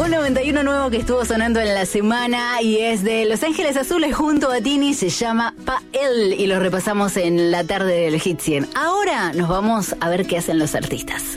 Un 91 nuevo que estuvo sonando en la semana y es de Los Ángeles Azules junto a Tini, se llama Pa' Él y lo repasamos en la tarde del Hit 100. Ahora nos vamos a ver qué hacen los artistas.